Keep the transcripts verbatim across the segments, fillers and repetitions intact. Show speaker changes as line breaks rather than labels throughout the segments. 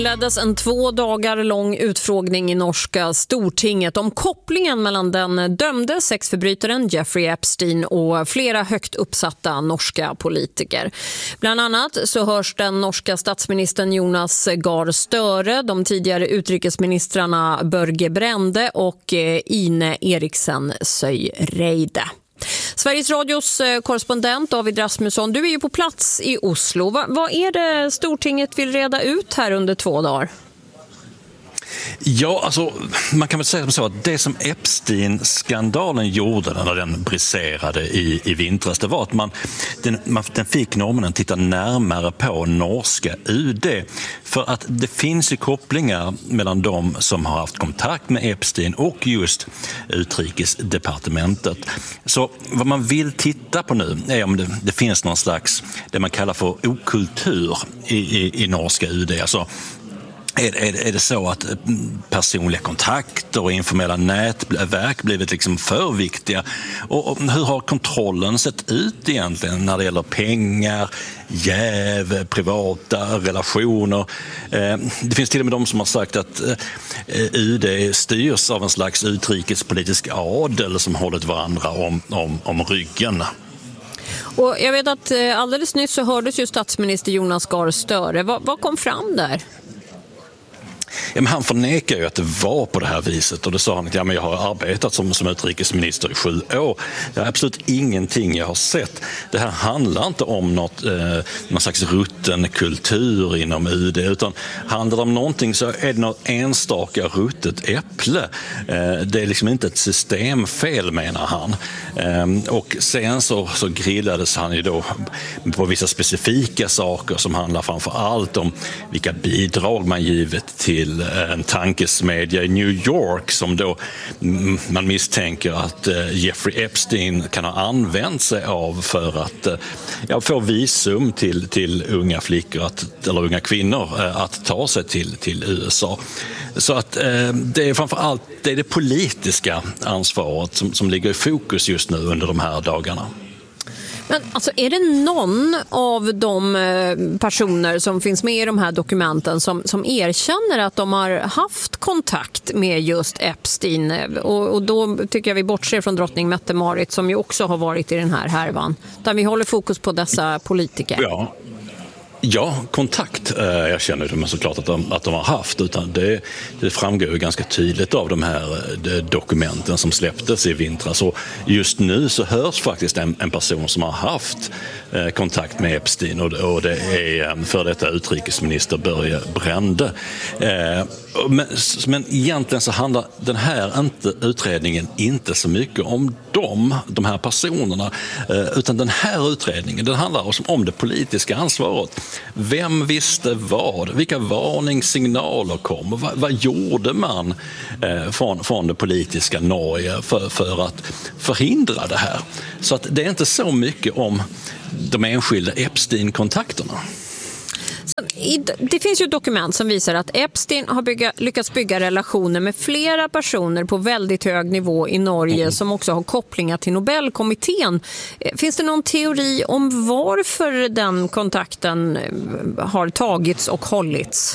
leddes en två dagar lång utfrågning i norska Stortinget om kopplingen mellan den dömde sexförbrytaren Jeffrey Epstein och flera högt uppsatta norska politiker. Bland annat så hörs den norska statsministern Jonas Gahr Støre, de tidigare utrikesministrarna Børge Brende och Ine Eriksen Søreide. Sveriges Radios korrespondent David Rasmusson, du är ju på plats i Oslo. Va, vad är det Stortinget vill reda ut här under två dagar?
Ja, alltså man kan väl säga som så att det som Epstein-skandalen gjorde när den briserade i, i vintras, det var att man den, man, den fick normen att titta närmare på norska U D. För att det finns ju kopplingar mellan de som har haft kontakt med Epstein och just utrikesdepartementet. Så vad man vill titta på nu är om det, det finns någon slags, det man kallar för okultur i, i, i norska U D. Alltså Är, är, är det så att personliga kontakter och informella nätverk blivit liksom för viktiga? Och, och hur har kontrollen sett ut egentligen när det gäller pengar, jäv, privata relationer? Eh, det finns till och med de som har sagt att eh, U D styrs av en slags utrikespolitisk adel som hållit varandra om, om, om ryggen.
Och jag vet att alldeles nyss så hördes ju statsminister Jonas Gahr Støre. Vad, vad kom fram där?
Ja, men han förnekar ju att det var på det här viset, och då sa han att ja, men jag har arbetat som, som utrikesminister i sju år. Det är absolut ingenting jag har sett. Det här handlar inte om något, eh, någon slags rutten kultur inom U D, utan handlar det om någonting så är det något enstaka ruttet äpple. Eh, det är liksom inte ett systemfel, menar han. Eh, och sen så, så grillades han ju då på vissa specifika saker som handlar framför allt om vilka bidrag man givet till en tankesmedja i New York som då man misstänker att Jeffrey Epstein kan ha använt sig av för att ja, få visum till, till unga flickor att, eller unga kvinnor att ta sig till, till U S A. Så att det är framförallt det, är det politiska ansvaret som, som ligger i fokus just nu under de här dagarna.
Men alltså, är det någon av de personer som finns med i de här dokumenten som, som erkänner att de har haft kontakt med just Epstein? Och, och då tycker jag vi bortser från drottning Mette-Marit som ju också har varit i den här härvan. Där vi håller fokus på dessa politiker.
Ja. Ja, kontakt eh, jag känner det, men såklart att de, att de har haft, utan det, det framgår ju ganska tydligt av de här de dokumenten som släpptes i vintras. Så just nu så hörs faktiskt en, en person som har haft eh, kontakt med Epstein, och, och det är för detta utrikesminister Børge Brende. Eh, men, men egentligen så handlar den här inte, utredningen inte så mycket om dem, de här personerna, eh, utan den här utredningen den handlar om, om det politiska ansvaret. Vem visste vad? Vilka varningssignaler kom? Vad, vad gjorde man eh, från, från det politiska Norge för, för att förhindra det här? Så att det är inte så mycket om de enskilda Epstein-kontakterna.
Det finns ju dokument som visar att Epstein har bygga, lyckats bygga relationer med flera personer på väldigt hög nivå i Norge mm. som också har kopplingar till Nobelkommittén. Finns det någon teori om varför den kontakten har tagits och hållits?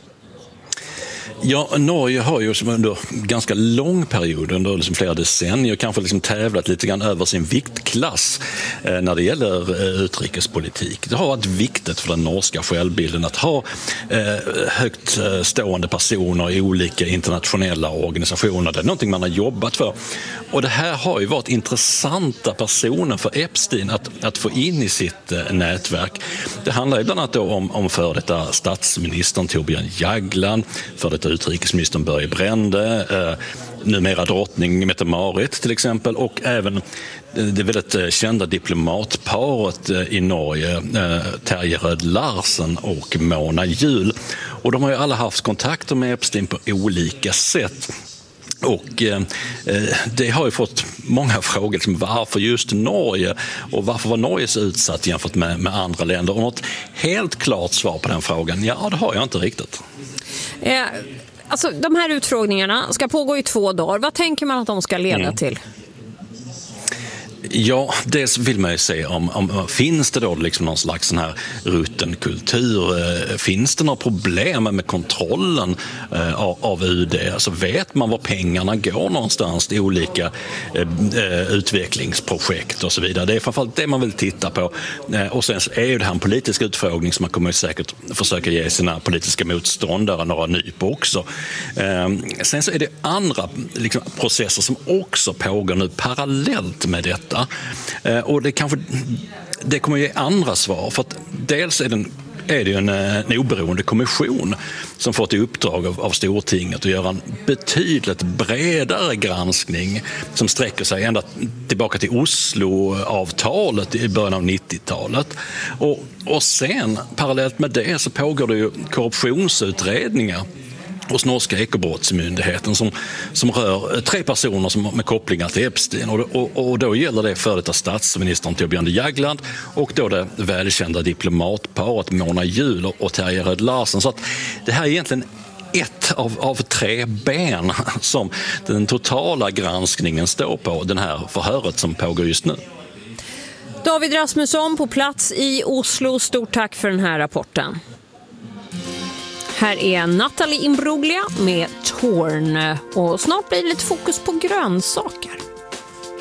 Ja, Norge har ju under ganska lång period, under liksom flera decennier, kanske liksom tävlat lite grann över sin viktklass eh, när det gäller eh, utrikespolitik. Det har varit viktigt för den norska självbilden att ha eh, högt eh, stående personer i olika internationella organisationer. Det är någonting man har jobbat för. Och det här har ju varit intressanta personer för Epstein att, att få in i sitt eh, nätverk. Det handlar ju bland annat då om, om för detta statsministern Thorbjørn Jagland, för detta utrikesministern Børge Brende, eh, numera drottning Mette-Marit till exempel, och även det väldigt kända diplomatparet i Norge, eh, Terje Rød Larsen och Mona Juul. Och de har ju alla haft kontakter med Epstein på olika sätt. Och eh, det har ju fått många frågor som varför just Norge, och varför var Norge så utsatt jämfört med, med andra länder? Och något helt klart svar på den frågan, ja, det har jag inte riktigt.
Eh, alltså, de här utfrågningarna ska pågå i två dagar. Vad tänker man att de ska leda mm. till?
Ja, dels vill man ju se om, om finns det då liksom någon slags sån här rutten kultur. Finns det några problem med kontrollen eh, av, av U D? Alltså vet man var pengarna går någonstans till olika eh, utvecklingsprojekt och så vidare. Det är framförallt det man vill titta på. Eh, och sen är ju det här en politisk utfrågning som man kommer säkert försöka ge sina politiska motståndare några nyp också. Eh, sen så är det andra liksom, processer som också pågår nu parallellt med detta. Eh, och det kanske det kommer ge andra svar, för att dels är den är det ju en, en oberoende kommission som fått i uppdrag av, av Stortinget att göra en betydligt bredare granskning som sträcker sig ända tillbaka till Oslo-avtalet i början av nittiotalet. Och, och sen, parallellt med det, så pågår det ju korruptionsutredningar hos norska ekobrottsmyndigheten som, som rör tre personer som med kopplingar till Epstein. Och, och, och då gäller det för detta statsministern Torbjörn Jagland och då det välkända diplomatparet Mona Juul och, och Terje Rød Larsen. Så att det här är egentligen ett av, av tre ben som den totala granskningen står på, den här förhöret som pågår just nu.
David Rasmusson på plats i Oslo. Stort tack för den här rapporten. Här är Natalie Imbruglia med Torn och snart blir det lite fokus på grönsaker.